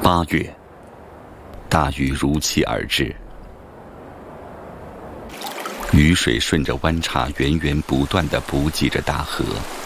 8月，大雨如期而至，雨水顺着湾岔源源不断地补给着大河。